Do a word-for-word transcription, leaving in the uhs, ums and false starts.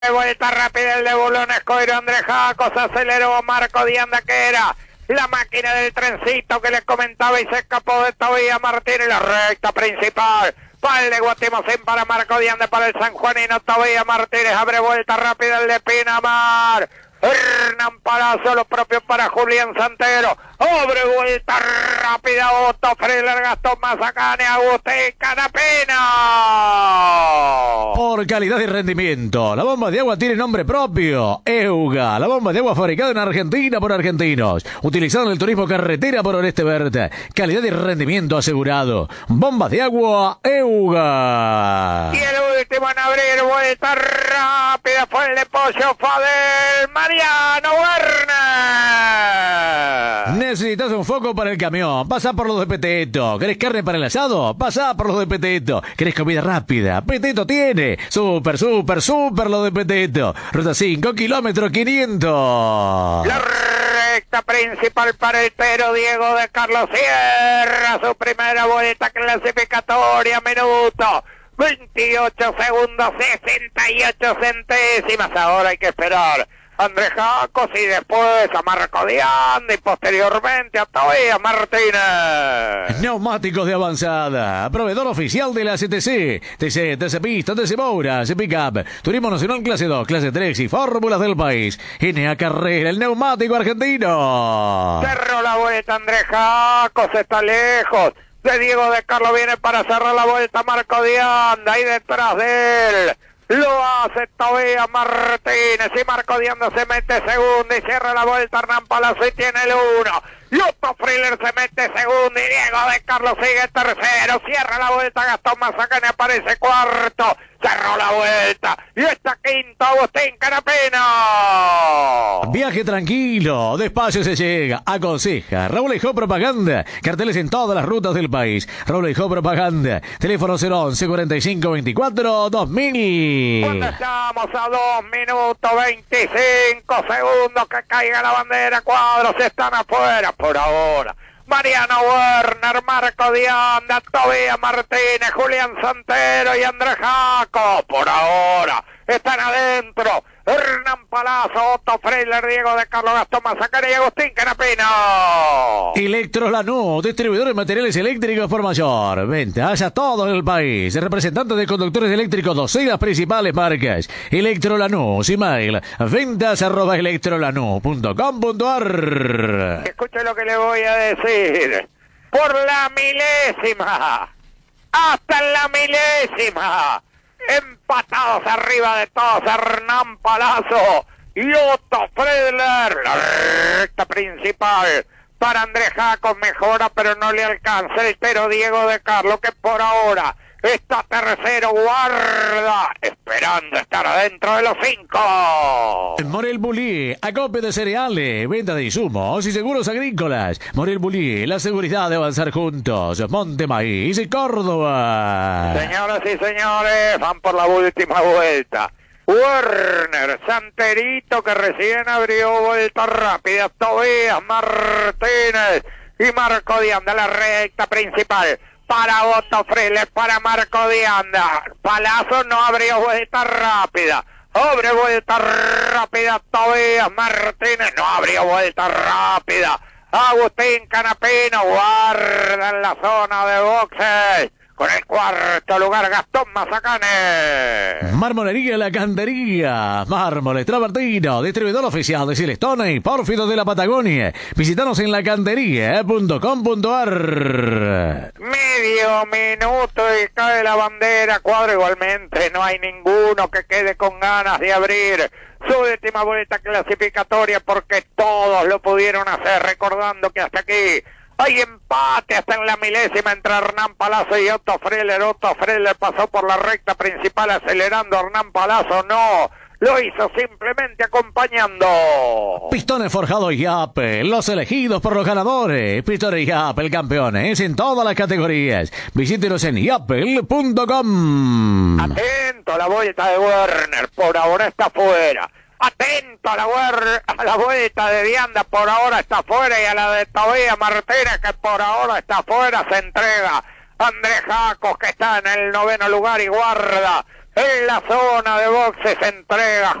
Vuelta rápida el de Bulón Escoiro, Andrés Jacos, aceleró Marco Dianda, que era la máquina del trencito que les comentaba, y se escapó de Tobías Martínez. La recta principal para el de Guatimocín, para Marco Dianda, para el sanjuanino Tobías Martínez. Abre vuelta rápida el de Pinamar, Hernán Palazzo, lo propio para Julián Santero. Abre vuelta rápida Otto Freller, Gastón Mazacane, Agustín Canapino. Por calidad y rendimiento, la bomba de agua tiene nombre propio: Euga, la bomba de agua fabricada en Argentina por argentinos, utilizada en el turismo carretera por Oreste Verde. Calidad y rendimiento asegurado. Bomba de agua Euga. Y el último en abrir vuelta rápida fue el de Pollo Fadel, Mariano Werner. Necesitas un foco para el camión, pasa por los de Peteto. ¿Querés carne para el asado? Pasa por los de Peteto. ¿Querés comida rápida? Peteto tiene. Súper, súper, súper lo de Peteto. Ruta cinco, kilómetro quinientos. La recta principal para el Pero Diego de Carlos Sierra, su primera vuelta clasificatoria, minuto veintiocho segundos, sesenta y ocho centésimas. Ahora hay que esperar Andrés Jacos y después a Marco Dianda y posteriormente a Tobías Martínez. Neumáticos de avanzada, proveedor oficial de la C T C, T C, T C Pista, T C Moura, C Pickup, Turismo Nacional Clase dos, Clase tres y Fórmulas del país. N A Carrera, el neumático argentino. Cerró la vuelta Andrés Jacos, está lejos de Diego de Carlos, viene para cerrar la vuelta Marco Dianda, y detrás de él lo hace Tobías Martínez, y Marco Dianda se mete segundo y cierra la vuelta Hernán Palazzo y tiene el uno. Y Otto Freller se mete segundo y Diego de Carlos sigue tercero. Cierra la vuelta Gastón Mazacane, aparece cuarto. Cerró la vuelta y está quinto Agustín Canapino. Viaje tranquilo, despacio se llega. Aconseja Raúl Ejó Propaganda. Carteles en todas las rutas del país. Raúl Ejó Propaganda. Teléfono cero once, cuarenta y cinco veinticuatro, dos mil. Cuando estamos a dos minutos veinticinco segundos que caiga la bandera, cuadros están afuera por ahora. Mariano Werner, Marco Dianda, Tobías Martínez, Julián Santero y Andrés Jacos. Por ahora están adentro Hernán Palazzo, Otto Freller, Diego de Carlos, Gastón Mazacane y Agustín Canapino. Electrolanús, distribuidor de materiales eléctricos por mayor. Ventas a todo el país. Representantes de conductores eléctricos, docenas principales marcas. Electrolanús, email, ventas arroba electrolanús punto com punto ar. Escuche lo que le voy a decir. Por la milésima, hasta la milésima, empatados arriba de todos Hernán Palazzo y Otto Freller. La recta principal para Andrés Jacos, mejora pero no le alcanza el Pero Diego de Carlos, que por ahora está tercero, guarda, esperando estar adentro de los cinco. Morel Bulí, acopio de cereales, venta de insumos y seguros agrícolas. Morel Bulí, la seguridad de avanzar juntos. Monte Maíz y Córdoba. Señoras y señores, van por la última vuelta. Werner, Santerito, que recién abrió vuelta rápida, Tobías Martínez y Marco Dianda, la recta principal para Otto Freller, para Marco Dianda. Palazzo no abrió vuelta rápida. Abre vuelta rápida Tobías Martínez. No abrió vuelta rápida Agustín Canapino. Guarda en la zona de boxes con el cuarto lugar Gastón Mazacane. Marmolería La Cantería, Mármoles Travertino, distribuidor oficial de Silestone y Pórfido de la Patagonia. Visítanos en lacantería punto com punto ar. Medio minuto y cae la bandera, cuadro igualmente. No hay ninguno que quede con ganas de abrir su última vuelta clasificatoria, porque todos lo pudieron hacer, recordando que hasta aquí hay empate hasta en la milésima entre Hernán Palazzo y Otto Freller. Otto Freller pasó por la recta principal acelerando, Hernán Palazzo no, lo hizo simplemente acompañando. Pistones forjados y Apple, los elegidos por los ganadores. Pistones y Apple, campeones en todas las categorías. Visítenos en yapel punto com. Atento a la vuelta de Werner, por ahora está fuera. Atento a la, a la vuelta de Dianda, por ahora está fuera, y a la de Tobías Martínez, que por ahora está fuera. Se entrega Andrés Jacos, que está en el noveno lugar y guarda En la zona de boxes se entrega